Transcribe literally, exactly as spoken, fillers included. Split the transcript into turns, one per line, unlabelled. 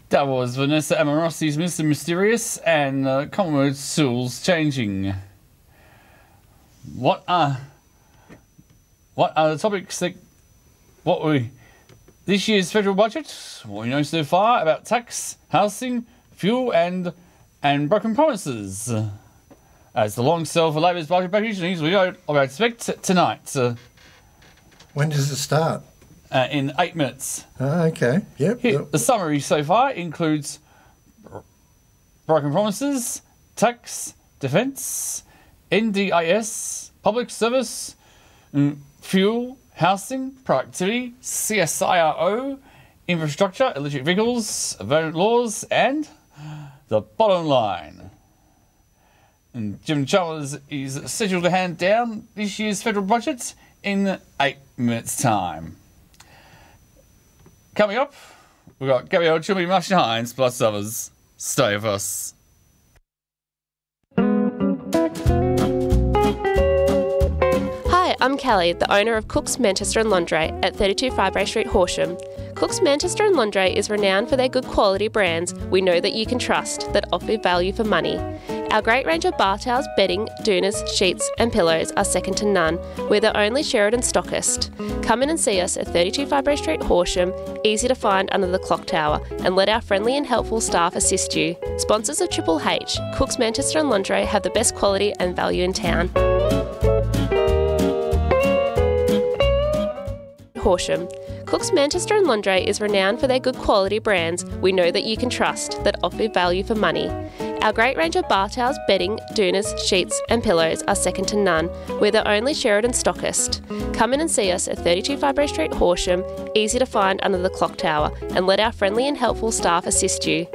That was Vanessa Amorossi's Mister Mysterious and uh, Commonwealth Tools Changing. What are what are the topics that what we this year's federal budget? What we know so far about tax, housing, fuel, and and broken promises. As the long sell for Labor's budget package, news we know what I expect tonight. Uh,
when does it start?
Uh, in eight minutes.
Oh, okay. Yep.
Here,
yep.
The summary so far includes broken promises, tax, defence, N D I S, public service, mm, fuel, housing, productivity, C S I R O, infrastructure, electric vehicles, environment laws, and the bottom line. And Jim Chalmers is scheduled to hand down this year's federal budget in eight minutes' time. Coming up, we've got Gabrielle Chummy, Marcia Hines, plus others. Stay with us.
Hi, I'm Kelly, the owner of Cook's Manchester and Lingerie at thirty-two Firebrae Street, Horsham. Cook's Manchester and Lingerie is renowned for their good quality brands we know that you can trust that offer value for money. Our great range of bar towels, bedding, doonas, sheets and pillows are second to none. We're the only Sheridan stockist. Come in and see us at thirty-two Firebrae Street, Horsham, easy to find under the clock tower, and let our friendly and helpful staff assist you. Sponsors of Triple H, Cook's Manchester and Lingerie have the best quality and value in town. Horsham. Cook's Manchester and Lingerie is renowned for their good quality brands we know that you can trust that offer value for money. Our great range of bar towels, bedding, doonas, sheets and pillows are second to none. We're the only Sheridan stockist. Come in and see us at thirty-two Firebrae Street, Horsham, easy to find under the clock tower, and let our friendly and helpful staff assist you.